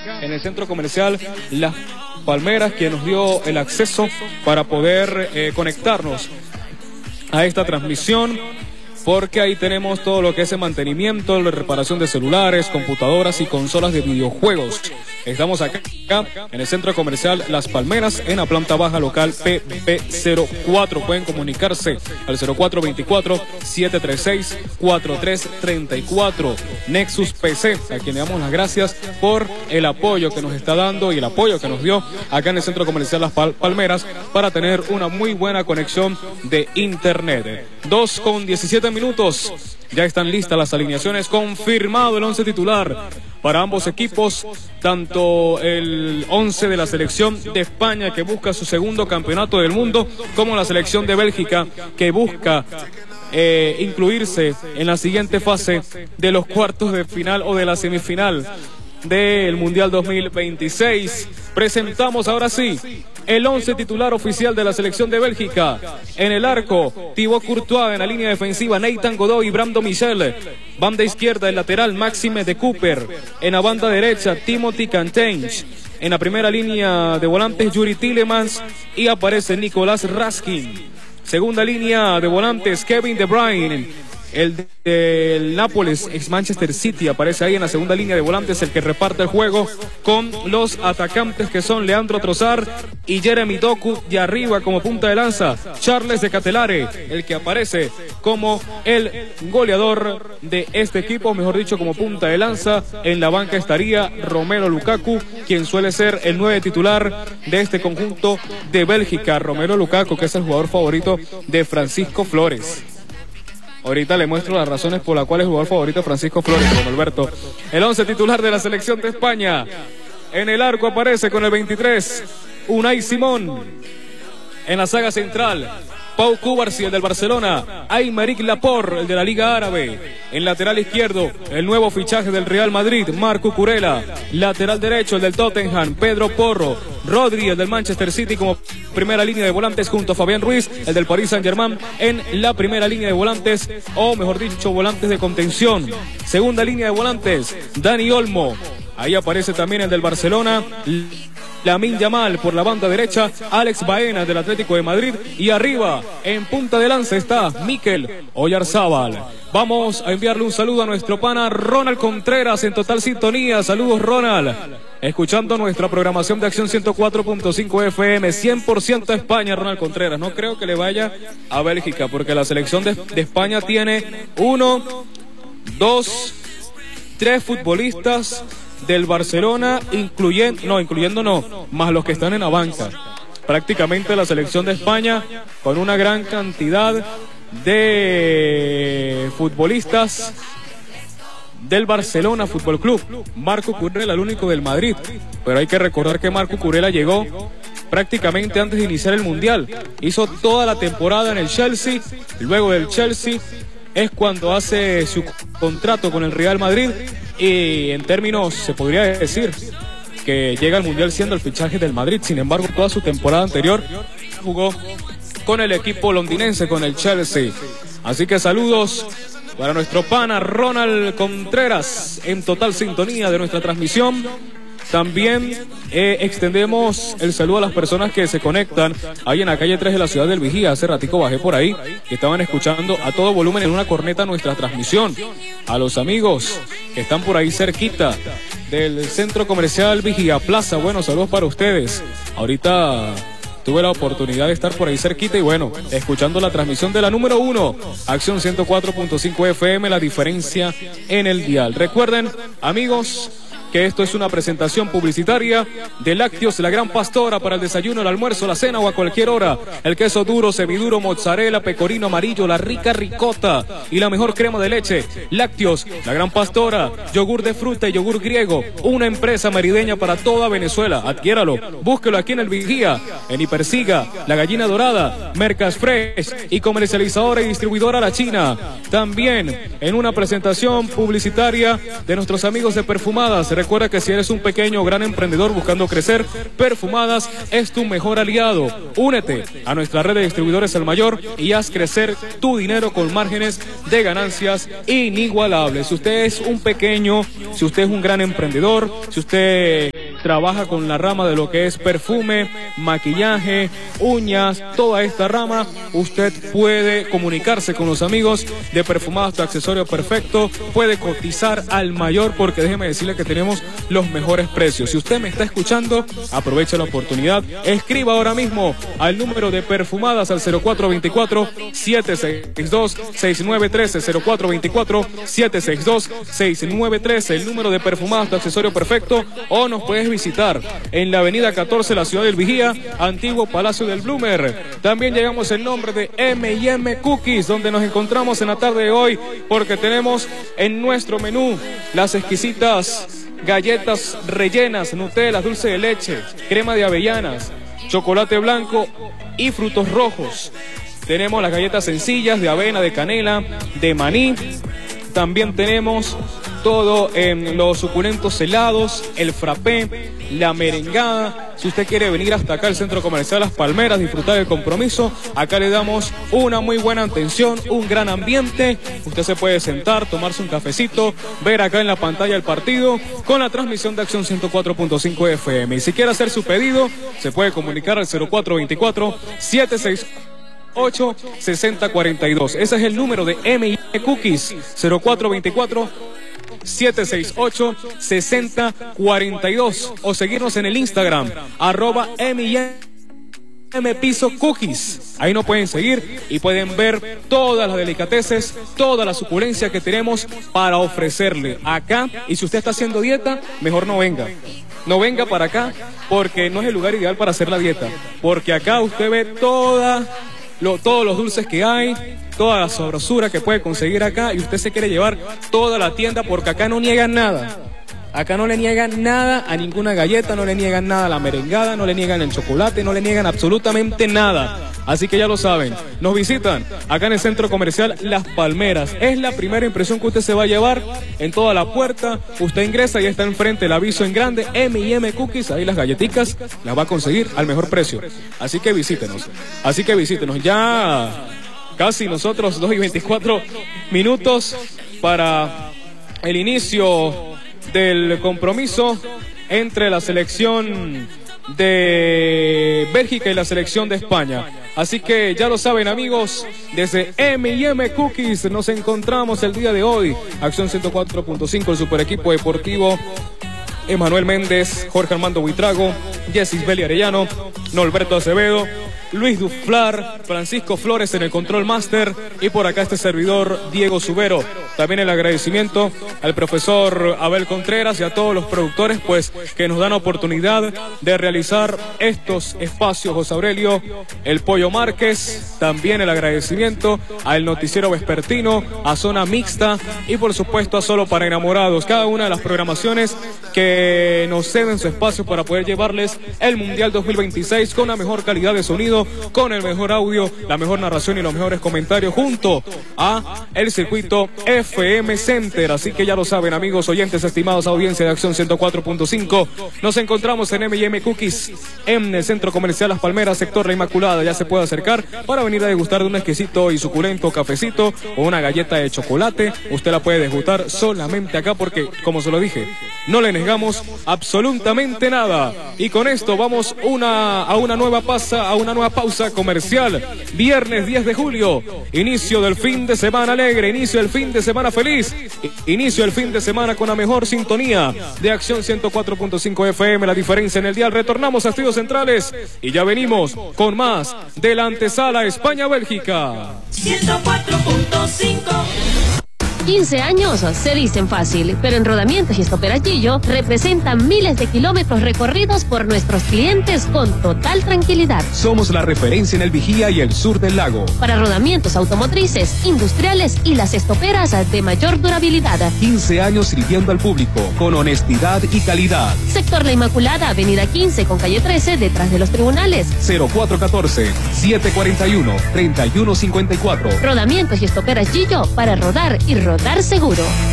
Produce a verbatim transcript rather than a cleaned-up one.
en el centro comercial Las Palmeras, quien nos dio el acceso para poder eh, conectarnos a esta transmisión, porque ahí tenemos todo lo que es el mantenimiento, la reparación de celulares, computadoras y consolas de videojuegos. Estamos acá en el centro comercial Las Palmeras, en la planta baja local P B cero cuatro. Pueden comunicarse al cero cuatro veinticuatro, siete treinta y seis, cuarenta y tres treinta y cuatro. Nexus P C, a quien le damos las gracias por el apoyo que nos está dando y el apoyo que nos dio acá en el centro comercial Las Pal Palmeras para tener una muy buena conexión de internet. dos con diecisiete minutos. Ya están listas las alineaciones, confirmado el once titular para ambos equipos, tanto el once de la selección de España, que busca su segundo campeonato del mundo, como la selección de Bélgica, que busca eh, incluirse en la siguiente fase de los cuartos de final o de la semifinal del Mundial dos mil veintiséis. Presentamos ahora sí el once titular oficial de la selección de Bélgica. En el arco, Thibaut Courtois; en la línea defensiva, Nathan Godoy y Brando Michel. Banda izquierda, el lateral, Maxime de Cooper. En la banda derecha, Timothy Cantange. En la primera línea de volantes, Yuri Tillemans, y aparece Nicolás Raskin. Segunda línea de volantes, Kevin De Bruyne. El del Nápoles, ex Manchester City, aparece ahí en la segunda línea de volantes, el que reparte el juego con los atacantes, que son Leandro Trossard y Jeremy Doku, y arriba como punta de lanza, Charles de Catelare, el que aparece como el goleador de este equipo, mejor dicho, como punta de lanza. En la banca estaría Romelu Lukaku, quien suele ser el nueve titular de este conjunto de Bélgica. Romelu Lukaku, que es el jugador favorito de Francisco Flores. Ahorita le muestro las razones por las cuales el jugador favorito es Francisco Flores, don Alberto. El once titular de la selección de España. En el arco aparece con el veintitrés, Unai Simón. En la saga central, Pau Cubarsí, el del Barcelona; Aymeric Laporte, el de la Liga Árabe. En lateral izquierdo, el nuevo fichaje del Real Madrid, Marco Curella. Lateral derecho, el del Tottenham, Pedro Porro. Rodri, el del Manchester City, como primera línea de volantes, junto a Fabián Ruiz, el del Paris Saint-Germain, en la primera línea de volantes, o mejor dicho, volantes de contención. Segunda línea de volantes, Dani Olmo. Ahí aparece también el del Barcelona, Lamine Yamal. Por la banda derecha, Alex Baena, del Atlético de Madrid, y arriba, en punta de lanza, está Mikel Oyarzábal. Vamos a enviarle un saludo a nuestro pana Ronald Contreras, en total sintonía. Saludos, Ronald, escuchando nuestra programación de Acción ciento cuatro punto cinco F M, cien por ciento a España. Ronald Contreras, no creo que le vaya a Bélgica, porque la selección de, de España tiene uno, dos, tres futbolistas del Barcelona, incluyendo, no, incluyendo no, más los que están en la banca. Prácticamente la selección de España con una gran cantidad de futbolistas del Barcelona Fútbol Club. Marco Curella, el único del Madrid, pero hay que recordar que Marco Curella llegó prácticamente antes de iniciar el Mundial. Hizo toda la temporada en el Chelsea, luego del Chelsea es cuando hace su contrato con el Real Madrid, y en términos se podría decir que llega al Mundial siendo el fichaje del Madrid. Sin embargo, toda su temporada anterior jugó con el equipo londinense, con el Chelsea. Así que saludos para nuestro pana Ronald Contreras, en total sintonía de nuestra transmisión. También eh, extendemos el saludo a las personas que se conectan ahí en la calle tres de la ciudad del Vigía. Hace ratico bajé por ahí, que estaban escuchando a todo volumen en una corneta nuestra transmisión. A los amigos que están por ahí cerquita del centro comercial Vigía Plaza, bueno, saludos para ustedes. Ahorita tuve la oportunidad de estar por ahí cerquita y bueno, escuchando la transmisión de la número uno, Acción ciento cuatro punto cinco F M, la diferencia en el dial. Recuerden, amigos, que esto es una presentación publicitaria de Lácteos La Gran Pastora, para el desayuno, el almuerzo, la cena o a cualquier hora. El queso duro, semiduro, mozzarella, pecorino amarillo, la rica ricota y la mejor crema de leche. Lácteos La Gran Pastora, yogur de fruta y yogur griego, una empresa merideña para toda Venezuela. Adquiéralo, búsquelo aquí en el Vigía, en Hipersiga, La Gallina Dorada, Mercas Fresh y comercializadora y distribuidora La China. También en una presentación publicitaria de nuestros amigos de Perfumadas. Recuerda que si eres un pequeño o gran emprendedor buscando crecer, Perfumadas es tu mejor aliado. Únete a nuestra red de distribuidores Al Mayor y haz crecer tu dinero con márgenes de ganancias inigualables. Si usted es un pequeño, si usted es un gran emprendedor, si usted trabaja con la rama de lo que es perfume, maquillaje, uñas, toda esta rama, usted puede comunicarse con los amigos de Perfumadas, tu accesorio perfecto, puede cotizar Al Mayor, porque déjeme decirle que tenemos los mejores precios. Si usted me está escuchando, aproveche la oportunidad, escriba ahora mismo al número de Perfumadas al cero cuatro dos cuatro, siete seis dos, seis nueve uno tres, cero cuatro dos cuatro, siete seis dos, seis nueve uno tres, el número de Perfumadas, tu accesorio perfecto, o nos puedes visitar en la avenida catorce, la ciudad del Vigía, antiguo Palacio del Bloomer. También llegamos en nombre de eme y eme Cookies, donde nos encontramos en la tarde de hoy, porque tenemos en nuestro menú las exquisitas galletas rellenas, Nutella, dulce de leche, crema de avellanas, chocolate blanco y frutos rojos. Tenemos las galletas sencillas de avena, de canela, de maní. También tenemos todo en los suculentos helados, el frappé, la merengada. Si usted quiere venir hasta acá al Centro Comercial Las Palmeras, disfrutar del compromiso, acá le damos una muy buena atención, un gran ambiente. Usted se puede sentar, tomarse un cafecito, ver acá en la pantalla el partido con la transmisión de Acción ciento cuatro punto cinco F M. Y si quiere hacer su pedido, se puede comunicar al cero cuatro dos cuatro, siete seis ocho, seis cero cuatro dos. Ese es el número de eme y eme Cookies, cero cuatro dos cuatro, siete seis ocho, seis cero cuatro dos, o seguirnos en el Instagram, arroba eme y eme Piso Cookies. Ahí nos pueden seguir y pueden ver todas las delicateces, toda la suculencia que tenemos para ofrecerle acá. Y si usted está haciendo dieta, mejor no venga. No venga para acá, porque no es el lugar ideal para hacer la dieta. Porque acá usted ve toda... Lo, todos los dulces que hay, toda la sabrosura que puede conseguir acá, y usted se quiere llevar toda la tienda, porque acá no niegan nada. Acá no le niegan nada a ninguna galleta, no le niegan nada a la merengada, no le niegan el chocolate, no le niegan absolutamente nada. Así que ya lo saben, nos visitan acá en el Centro Comercial Las Palmeras. Es la primera impresión que usted se va a llevar en toda la puerta. Usted ingresa y está enfrente el aviso en grande, eme y eme Cookies. Ahí las galletitas las va a conseguir al mejor precio. Así que visítenos, así que visítenos. Ya casi nosotros dos y veinticuatro minutos para el inicio del compromiso entre la selección de Bélgica y la selección de España. Así que ya lo saben, amigos, desde eme y eme Cookies nos encontramos el día de hoy. Acción ciento cuatro punto cinco, el super equipo deportivo. Emanuel Méndez, Jorge Armando Buitrago, Jessis Beli Arellano, Norberto Acevedo, Luis Duflar, Francisco Flores en el Control Master, y por acá este servidor Diego Subero. También el agradecimiento al profesor Abel Contreras y a todos los productores, pues, que nos dan oportunidad de realizar estos espacios. José Aurelio, el Pollo Márquez, también el agradecimiento al Noticiero Vespertino, a Zona Mixta y por supuesto a Solo para Enamorados. Cada una de las programaciones que nos ceden su espacio para poder llevarles el Mundial dos mil veintiséis con la mejor calidad de sonido, con el mejor audio, la mejor narración y los mejores comentarios, junto a el circuito F M Center. Así que ya lo saben, amigos oyentes, estimados audiencia de Acción ciento cuatro punto cinco, nos encontramos en eme y eme Cookies en el Centro Comercial Las Palmeras, sector La Inmaculada. Ya se puede acercar para venir a degustar de un exquisito y suculento cafecito o una galleta de chocolate. Usted la puede degustar solamente acá, porque, como se lo dije, no le negamos absolutamente nada. Y con esto vamos una, a una nueva pasa, a una nueva pausa comercial. Viernes diez de julio, inicio del fin de semana alegre, inicio del fin de semana feliz, inicio del fin de semana con la mejor sintonía de Acción ciento cuatro punto cinco F M, la diferencia en el dial. Retornamos a Estudios Centrales y ya venimos con más de la antesala España-Bélgica. ciento cuatro punto cinco. quince años se dicen fácil, pero en Rodamientos y Estoperachillo representan miles de kilómetros recorridos por nuestros clientes con total tranquilidad. Somos la referencia en el Vigía y el sur del lago. Para rodamientos automotrices, industriales y las estoperas de mayor durabilidad. quince años sirviendo al público con honestidad y calidad. Sector La Inmaculada, avenida quince con calle trece, detrás de los tribunales. cero cuatro uno cuatro, siete cuatro uno, tres uno cinco cuatro. Rodamientos y Estoperachillo, para rodar y rodar. Rodar seguro.